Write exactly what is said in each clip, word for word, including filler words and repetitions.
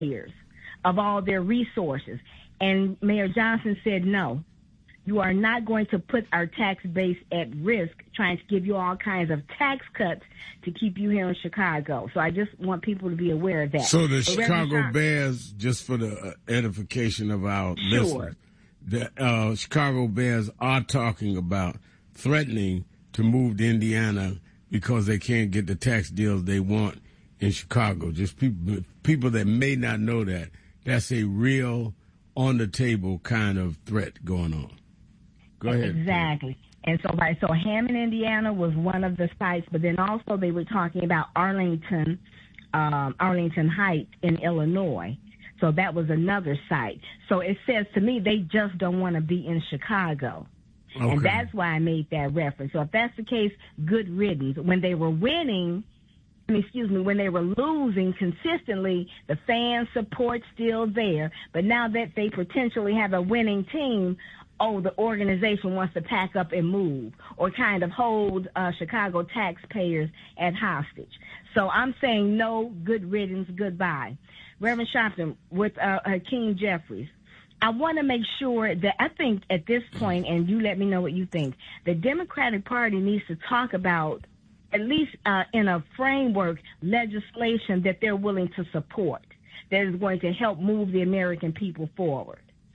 taxpayers of all their resources. And Mayor Johnson said, no, you are not going to put our tax base at risk trying to give you all kinds of tax cuts to keep you here in Chicago. So I just want people to be aware of that. So the but Chicago Johnson, Bears, just for the edification of our sure. listeners, the uh, Chicago Bears are talking about threatening to move to Indiana because they can't get the tax deals they want in Chicago. Just people, people that may not know that, that's a real on-the-table kind of threat going on. Go ahead. Exactly. And so, right, so Hammond, Indiana was one of the sites, but then also they were talking about Arlington, um, Arlington Heights in Illinois. So that was another site. So it says to me they just don't want to be in Chicago. Okay. And that's why I made that reference. So if that's the case, good riddance. When they were winning, I mean, excuse me, when they were losing consistently, the fan support's still there. But now that they potentially have a winning team, oh, the organization wants to pack up and move or kind of hold uh, Chicago taxpayers at hostage. So I'm saying no, good riddance, goodbye. Reverend Sharpton, with uh, Hakeem Jeffries, I want to make sure that I think at this point, and you let me know what you think, the Democratic Party needs to talk about, at least uh, in a framework, legislation that they're willing to support that is going to help move the American people forward.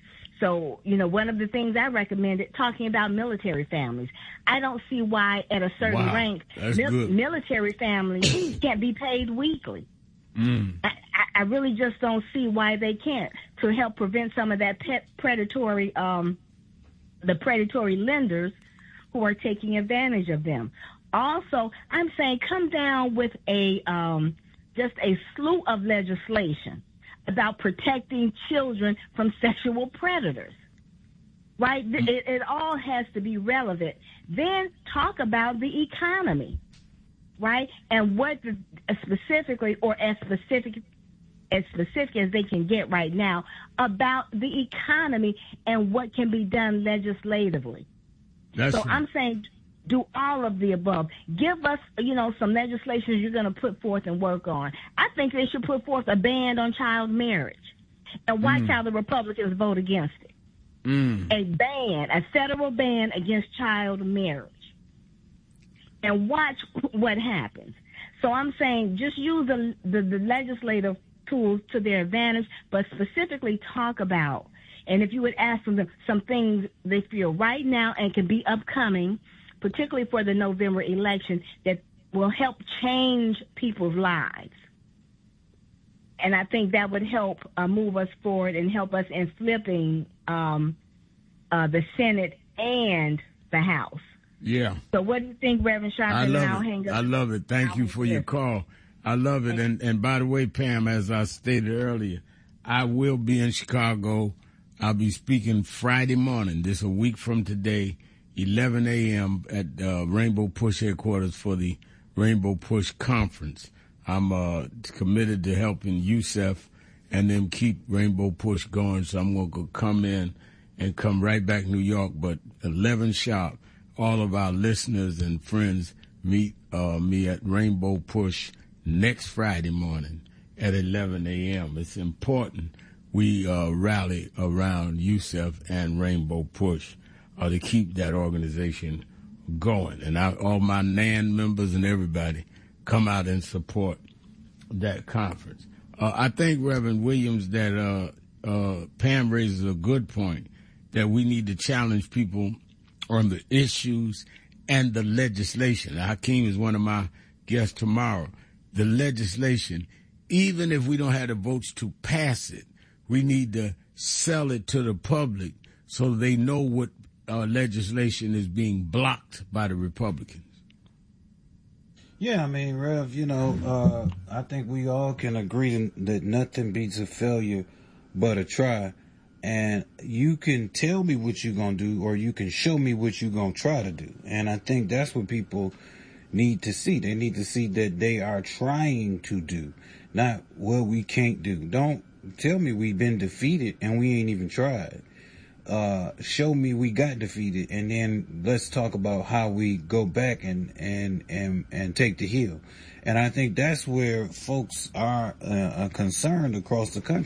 So, you know, one of the things I recommended, talking about military families. I don't see why at a certain wow, rank mil- military families can't be paid weekly. Mm. I, I really just don't see why they can't, to help prevent some of that pet predatory, um, the predatory lenders who are taking advantage of them. Also, I'm saying come down with a um, just a slew of legislation about protecting children from sexual predators, right? It, it all has to be relevant. Then talk about the economy, right? And what the, specifically, or as specific as specific as they can get right now, about the economy and what can be done legislatively. That's so I'm saying do all of the above. Give us, you know, some legislation you're going to put forth and work on. I think they should put forth a ban on child marriage. And watch mm. how the Republicans vote against it. Mm. A ban, a federal ban against child marriage. And watch what happens. So I'm saying just use the, the, the legislative tools to their advantage, but specifically talk about, and if you would ask them some things they feel right now and can be upcoming, particularly for the November election, that will help change people's lives. And I think that would help uh, move us forward and help us in flipping um, uh, the Senate and the House. Yeah. So what do you think, Reverend Sharpton? I love I'll it. hang up. I love it. Thank I'll you for your call. I love it. And, and by the way, Pam, as I stated earlier, I will be in Chicago. I'll be speaking Friday morning, this a week from today, eleven a.m. at uh, Rainbow Push headquarters for the Rainbow Push Conference. I'm uh, committed to helping Youssef and them keep Rainbow Push going, so I'm going to come in and come right back to New York. But eleven sharp, all of our listeners and friends meet uh, me at Rainbow Push next Friday morning at eleven a.m. It's important we uh, rally around Youssef and Rainbow Push uh, to keep that organization going. And I, all my N A N members and everybody come out and support that conference. Uh, I think, Reverend Williams, that uh, uh, Pam raises a good point, that we need to challenge people on the issues and the legislation. Hakeem is one of my guests tomorrow. The legislation, even if we don't have the votes to pass it, we need to sell it to the public so they know what uh, legislation is being blocked by the Republicans. Yeah, I mean, Rev, you know, uh, I think we all can agree that nothing beats a failure but a try. And you can tell me what you're going to do, or you can show me what you're going to try to do. And I think that's what people need to see. They need to see that they are trying to do, not what we can't do. Don't tell me we've been defeated and we ain't even tried. uh, show me we got defeated, and then let's talk about how we go back and and and and take the hill. And I think that's where folks are uh, concerned across the country.